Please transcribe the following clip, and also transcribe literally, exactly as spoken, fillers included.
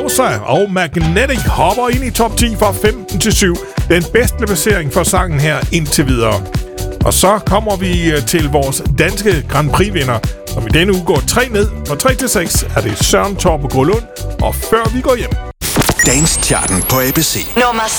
Sosa og Magnetic hopper ind i top ti fra femten til syv. Den bedste placering for sangen her indtil videre. Og så kommer vi til vores danske Grand Prix-vinder, som i denne uge går tre ned. Fra tre til seks er det Søren Torpe Grølund, og Før vi går hjem. Dance-charten på A B C. Nummer